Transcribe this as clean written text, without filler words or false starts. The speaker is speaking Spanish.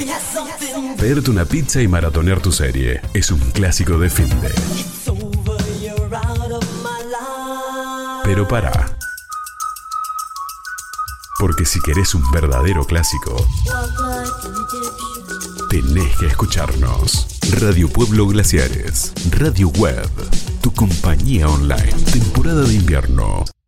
Pedirte una pizza y maratonear tu serie es un clásico de finde. Pero pará. Porque si querés un verdadero clásico, tenés que escucharnos. Radio Pueblo Glaciares, Radio Web, tu compañía online. Temporada de invierno.